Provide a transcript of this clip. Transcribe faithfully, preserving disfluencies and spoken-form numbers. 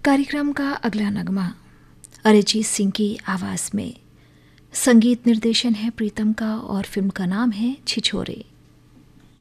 कार्यक्रम का अगला नगमा अरिजीत सिंह की आवाज़ में। संगीत निर्देशन है प्रीतम का और फिल्म का नाम है छिछोरे।